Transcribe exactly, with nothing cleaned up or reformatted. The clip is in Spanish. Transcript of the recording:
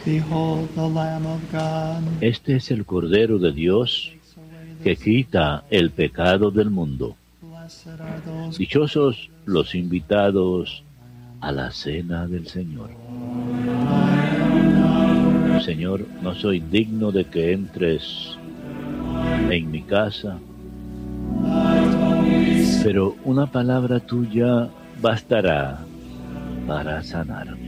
Behold the Lamb of God. Este es el Cordero de Dios que quita el pecado del mundo. Blessed are those. Dichosos los invitados a la cena del Señor. Señor, no soy digno de que entres en mi casa, pero una palabra tuya bastará para sanarme.